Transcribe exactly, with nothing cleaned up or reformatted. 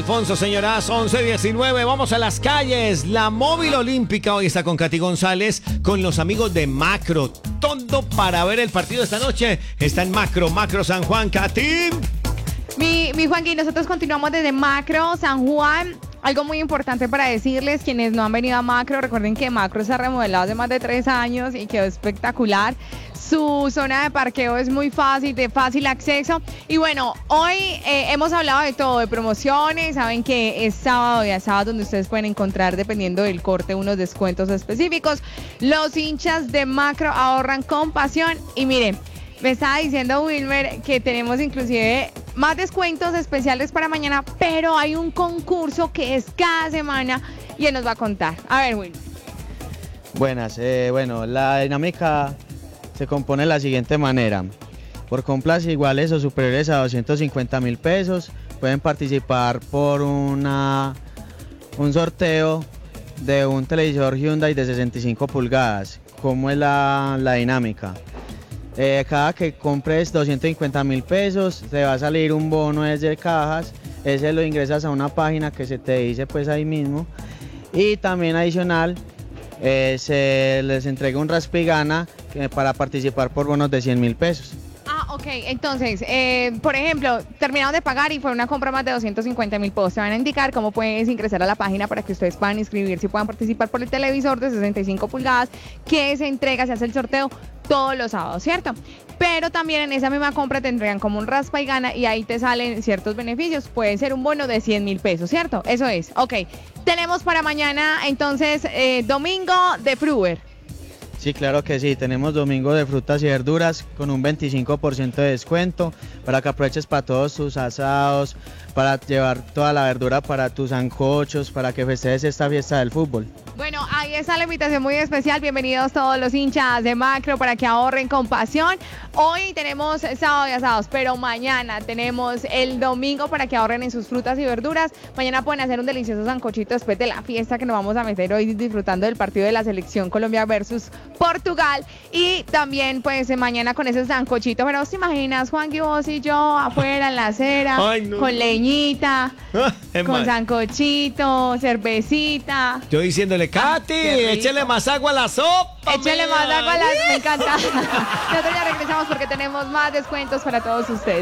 Alfonso, señoras, once diecinueve, vamos a las calles. La móvil olímpica hoy está con Katy González, con los amigos de Macro. Todo para ver el partido esta noche está en Macro, Macro San Juan. Katy. Mi, mi Juanqui, nosotros continuamos desde Macro San Juan. Algo muy importante para decirles, quienes no han venido a Macro, recuerden que Macro se ha remodelado hace más de tres años y quedó espectacular. Su zona de parqueo es muy fácil, de fácil acceso. Y bueno, hoy eh, hemos hablado de todo, de promociones. Saben que es sábado y es sábado donde ustedes pueden encontrar, dependiendo del corte, unos descuentos específicos. Los hinchas de Macro ahorran con pasión. Y miren, me estaba diciendo Wilmer que tenemos inclusive más descuentos especiales para mañana, pero hay un concurso que es cada semana y él nos va a contar. A ver, Wilmer. Buenas, eh, bueno, la dinámica se compone de la siguiente manera. Por compras iguales o superiores a doscientos cincuenta mil pesos, pueden participar por una, un sorteo de un televisor Hyundai de sesenta y cinco pulgadas. ¿Cómo es la, la dinámica? Eh, cada que compres doscientos cincuenta mil pesos, te va a salir un bono desde cajas. Ese lo ingresas a una página que se te dice pues ahí mismo. Y también adicional, eh, se les entrega un raspigana eh, para participar por bonos de cien mil pesos. Ah, ok. Entonces, eh, por ejemplo, terminaron de pagar y fue una compra más de doscientos cincuenta mil pesos. Te van a indicar cómo puedes ingresar a la página para que ustedes puedan inscribirse y puedan participar por el televisor de sesenta y cinco pulgadas que se entrega, se hace el sorteo todos los sábados, ¿cierto? Pero también en esa misma compra te entregan como un raspa y gana y ahí te salen ciertos beneficios. Puede ser un bono de cien mil pesos, ¿cierto? Eso es. Ok. Tenemos para mañana, entonces, eh, domingo de Fruver. Sí, claro que sí, tenemos domingo de frutas y verduras con un veinticinco por ciento de descuento para que aproveches para todos tus asados, para llevar toda la verdura para tus sancochos, para que festejes esta fiesta del fútbol. Bueno, ahí está la invitación muy especial. Bienvenidos todos los hinchas de Macro para que ahorren con pasión. Hoy tenemos sábado y asados, pero mañana tenemos el domingo para que ahorren en sus frutas y verduras. Mañana pueden hacer un delicioso sancochito después de la fiesta que nos vamos a meter hoy disfrutando del partido de la selección Colombia versus Portugal. Y también pues mañana con ese sancochito. Pero ¿te imaginas, Juan, que vos y yo afuera en la acera, Ay, no. con leñita, con mal. sancochito, cervecita? Yo diciéndole, Katy, échele más agua a la sopa. Échele más agua a la... Me encanta. Nosotros ya regresamos porque tenemos más descuentos para todos ustedes.